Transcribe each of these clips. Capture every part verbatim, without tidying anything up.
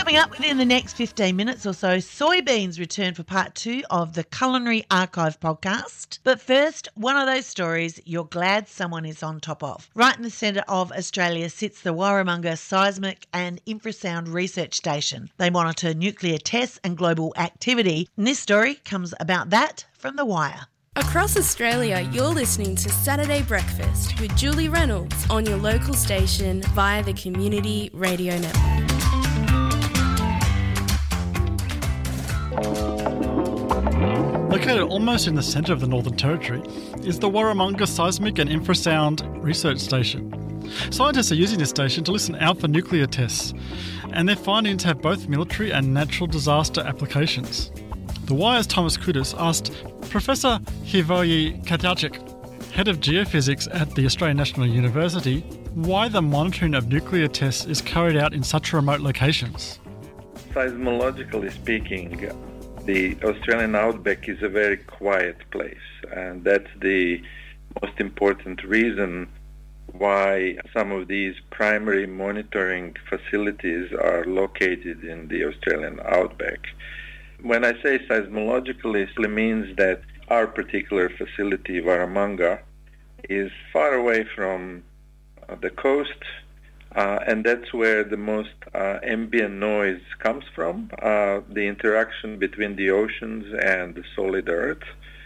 Coming up within the next fifteen minutes or so, soybeans return for part two of the Culinary Archive podcast. But first, one of those stories you're glad someone is on top of. Right in the centre of Australia sits the Warramunga Seismic and Infrasound Research Station. They monitor nuclear tests and global activity. And this story comes about that from The Wire. Across Australia, you're listening to Saturday Breakfast with Julie Reynolds on your local station via the Community Radio Network. Located almost in the centre of the Northern Territory is the Warramunga Seismic and Infrasound Research Station. Scientists are using this station to listen out for nuclear tests, and their findings have both military and natural disaster applications. The Wire's Thomas Kudus asked Professor Hrvoje Katajcik, head of geophysics at the Australian National University, why the monitoring of nuclear tests is carried out in such remote locations. Seismologically speaking, the Australian outback is a very quiet place, and that's the most important reason why some of these primary monitoring facilities are located in the Australian outback. When I say seismologically, it means that our particular facility, Warramunga, is far away from uh, the coast, uh, and that's where the most uh, ambient noise comes from, uh, the interaction between the oceans and the solid earth.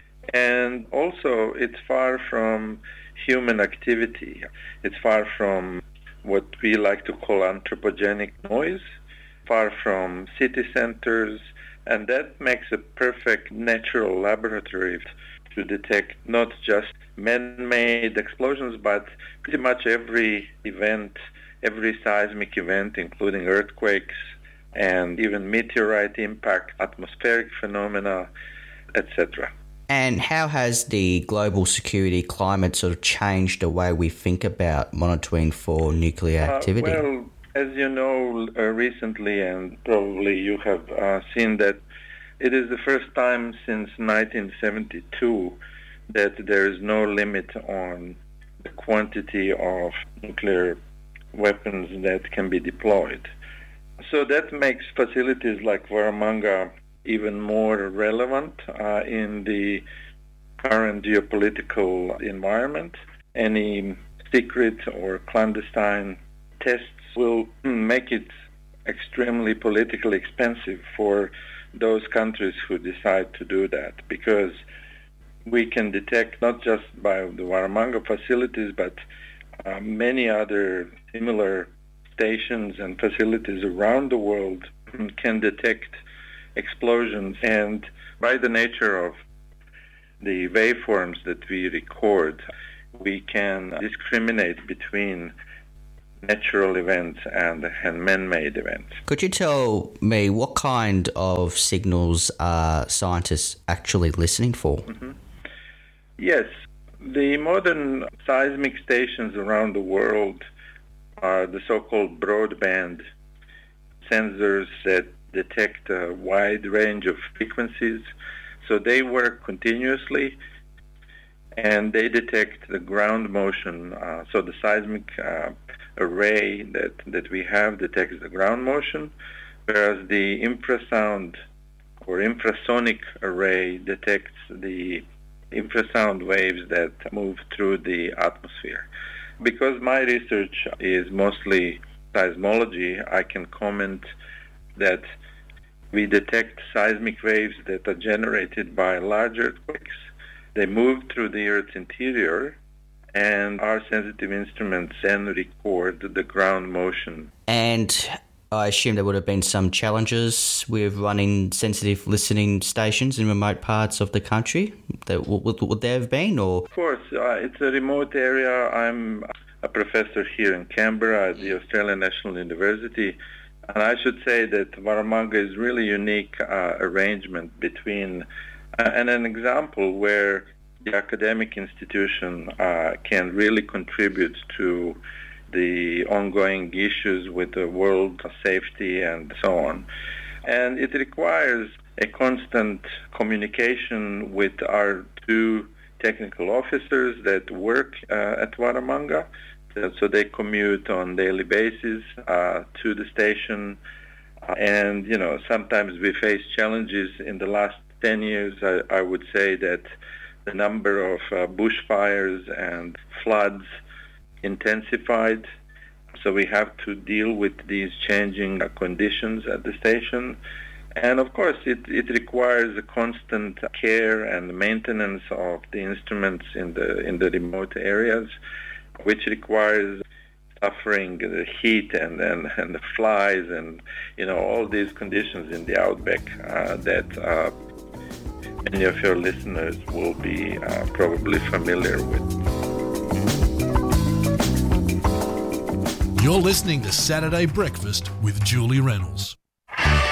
And also, it's far from human activity. It's far from what we like to call anthropogenic noise, far from city centers, and that makes a perfect natural laboratory to detect not just man-made explosions, but pretty much every event, every seismic event, including earthquakes and even meteorite impact, atmospheric phenomena, et cetera. And how has the global security climate sort of changed the way we think about monitoring for nuclear activity? Uh, well, as you know, uh, recently, and probably you have uh, seen that it is the first time since nineteen seventy-two that there is no limit on the quantity of nuclear weapons that can be deployed. So that makes facilities like Warramunga even more relevant uh, in the current geopolitical environment. Any secret or clandestine tests will make it extremely politically expensive for those countries who decide to do that, because we can detect not just by the Warramunga facilities, but uh, many other similar stations and facilities around the world can detect explosions, and by the nature of the waveforms that we record, we can discriminate between natural events and, and man-made events. Could you tell me what kind of signals are scientists actually listening for? Mm-hmm. Yes, the modern seismic stations around the world are the so-called broadband sensors that detect a wide range of frequencies. So they work continuously, and they detect the ground motion. Uh, so the seismic uh, array that, that we have detects the ground motion, whereas the infrasound or infrasonic array detects the infrasound waves that move through the atmosphere. Because my research is mostly seismology, I can comment that we detect seismic waves that are generated by large earthquakes. They move through the Earth's interior, and our sensitive instruments then record the ground motion. And I assume there would have been some challenges with running sensitive listening stations in remote parts of the country. That, would, would there have been? Or? Of course, uh, it's a remote area. I'm a professor here in Canberra at the Australian National University, and I should say that Warramunga is really unique uh, arrangement between uh, and an example where the academic institution uh, can really contribute to the ongoing issues with the world safety and so on. And it requires a constant communication with our two technical officers that work uh, at Warramunga. So they commute on daily basis uh, to the station. And, you know, sometimes we face challenges. In the last ten years, I, I would say that the number of uh, bushfires and floods intensified. So we have to deal with these changing uh, conditions at the station. And of course, it, it requires a constant care and maintenance of the instruments in the in the remote areas, which requires suffering the heat and, and, and the flies and, you know, all these conditions in the outback uh, that uh, many of your listeners will be uh, probably familiar with. You're listening to Saturday Breakfast with Julie Reynolds.